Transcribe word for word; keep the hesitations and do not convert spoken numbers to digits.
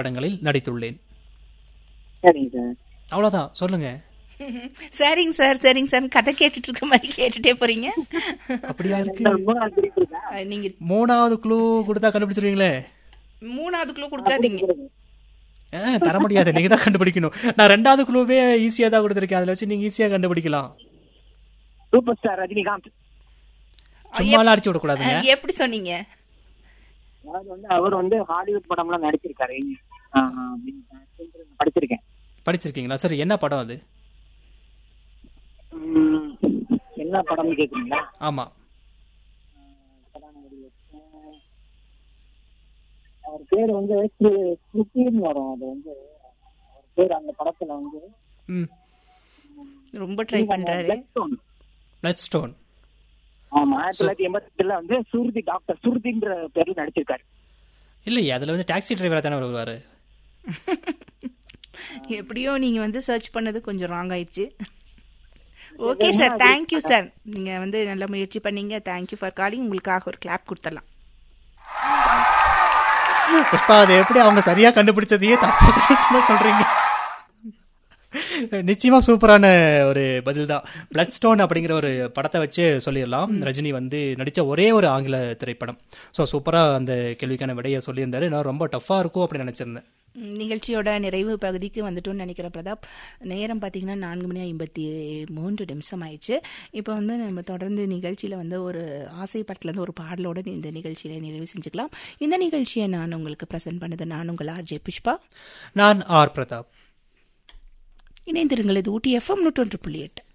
திரைப்படங்களில் நடித்துள்ளேன். சரிங்க சார். அவ்வளவுதான், சொல்லுங்க. சரிங்க சார் சரிங்க சார் கதை கேட்டுட்டு இருக்க மாதிரி கேட்டுட்டே போறீங்க. அப்படியா இருக்கு? மூணாவது குறிப்பு இருக்கா? நீங்க மூணாவது குழு கொடுத்தா கண்டுபிடிச்சிருவீங்களே. மூணாவது குழு கொடுக்காதீங்க. ஆ, தர முடியாது, நீங்க தான் கண்டுபிடிக்கணும். நான் ரெண்டாவது குழுவே ஈஸியா தான் கொடுத்துருக்கேன், அதுல வச்சு நீங்க ஈஸியா கண்டுபிடிக்கலாம். Super star Rajinikanth. சும்மாலாம் அடிச்சு விடக்கூடாதுங்க. எப்படி சொன்னீங்க? அதாவது வந்து அவர் வந்து ஹாலிவுட் படம்லாம் நடிச்சிருக்காரு. ஆ, ஆ, படிச்சிருக்கேன். படிச்சிருக்கீங்களா? சரி, என்ன படம் அது? ம், என்ன படம்னு கேக்குறீங்களா? ஆமா. அவர் பேர் வந்து ஸ்ருதின்னு வரும். அது வந்து அவர் பேர் அந்த படத்துல வந்து ம், ரொம்ப ட்ரை பண்றாரு. Blood stone. ஆமா, ஆயிரத்தி தொள்ளாயிரத்தி எண்பத்தி எட்டுல வந்து சுருதி, டாக்டர் சுருதின்ற பேர்ல நடிச்சிருக்காரு. இல்லையே, அதுல வந்து டாக்ஸி டிரைவரா தானே வருவாரு. எப்படியோ நீங்க வந்து சர்ச் பண்ணது கொஞ்சம் ராங் ஆயிடுச்சு. Okay sir, thank you sir. நீங்க வந்து நல்ல முயற்சி பண்ணீங்க. Thank you for calling. உங்களுக்காக ஒரு கிளாப் கொடுத்துடலாம். புஷ்பா, அது எப்படி அவங்க சரியா கண்டுபிடிச்சதையே தப்பா சொல்றீங்க? நிச்சயமா சூப்பரான ஒரு பதில் தான். பிளட் ஸ்டோன் அப்படிங்கிற ஒரு படத்தை வச்சு சொல்லிடலாம். ரஜினி வந்து நடிச்ச ஒரே ஒரு ஆங்கில திரைப்படம். ஸோ சூப்பரா அந்த கேள்விக்கான விடையை சொல்லியிருந்தாரு. நான் ரொம்ப டஃபா இருக்கும் அப்படின்னு நினைச்சிருந்தேன். நிகழ்ச்சியோட நிறைவு பகுதிக்கு வந்துட்டோம்னு நினைக்கிற பிரதாப். நேரம் பார்த்தீங்கன்னா நான்கு மணி ஐம்பத்தி மூன்று நிமிஷம் ஆயிடுச்சு. இப்போ வந்து நம்ம தொடர்ந்து நிகழ்ச்சியில் வந்து ஒரு ஆசை படத்துலேருந்து ஒரு பாடலோட இந்த நிகழ்ச்சியில நிறைவு செஞ்சுக்கலாம். இந்த நிகழ்ச்சியை நான் உங்களுக்கு ப்ரெசென்ட் பண்ணது நான் உங்கள் ஆர் ஜே புஷ்பா. நான் ஆர் பிரதாப். இணைந்திருங்கள். இது ஊட்டி எஃப்எம் நூற்றொன்று புள்ளி எட்டு.